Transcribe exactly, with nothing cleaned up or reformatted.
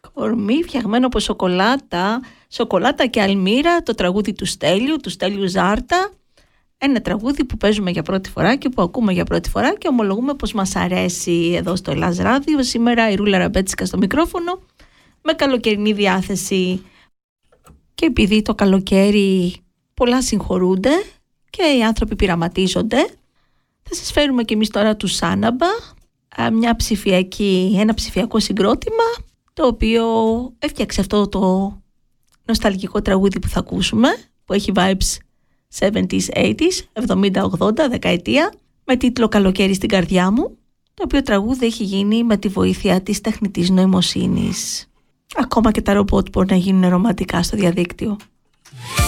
Κορμί φτιαγμένο από σοκολάτα, σοκολάτα και αλμύρα, το τραγούδι του Στέλιου, του Στέλιου Ζάρτα. Ένα τραγούδι που παίζουμε για πρώτη φορά και που ακούμε για πρώτη φορά και ομολογούμε πως μας αρέσει εδώ στο Ελλάς Ράδιο. Σήμερα η Ρούλα Ραμπέτσικα στο μικρόφωνο, με καλοκαιρινή διάθεση. Και επειδή το καλοκαίρι πολλά συγχωρούνται και οι άνθρωποι πειραματίζονται, θα σας φέρουμε και εμείς τώρα του Σάναμπα, μια ψηφιακή, ένα ψηφιακό συγκρότημα, το οποίο έφτιαξε αυτό το νοσταλγικό τραγούδι που θα ακούσουμε, που έχει vibes εβδομήντα, ογδόντα, εβδομήντα ογδόντα, δεκαετία, με τίτλο «Καλοκαίρι στην καρδιά μου», το οποίο τραγούδι έχει γίνει με τη βοήθεια της τεχνητής νοημοσύνης. Ακόμα και τα ρομπότ μπορεί να γίνουν ρομαντικά στο διαδίκτυο.